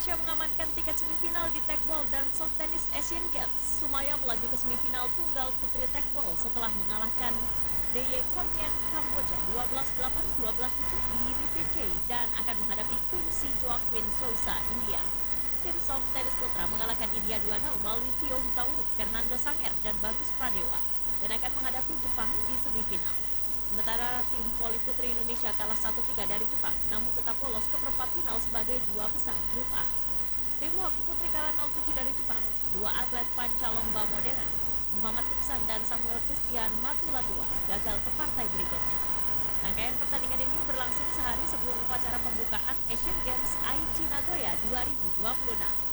Indonesia mengamankan tiket semifinal di tekbol dan soft tennis Asian Games. Sumaya melaju ke semifinal tunggal putri tekbol setelah mengalahkan DY Kongen Kamboja 12-8, 12-7 di RPC dan akan menghadapi Queen Si Joaquin Sousa India. Tim soft tennis putra mengalahkan India 2-0 melalui Tio Hutauruk, Fernando Sanger, dan Bagus Pradewa dan akan menghadapi Jepang di semifinal. Sementara tim voli putri Indonesia kalah 1-3 dari Jepang, namun tetap lolos ke perempat final sebagai dua besar grup A. Tim hoki putri kalah 0-7 dari Jepang. Dua atlet pancalomba modern, Muhammad Iksan dan Samuel Christian Matulatua, gagal ke partai berikutnya. Rangkaian pertandingan ini berlangsung sehari sebelum upacara pembukaan Asian Games Aichi Nagoya 2026.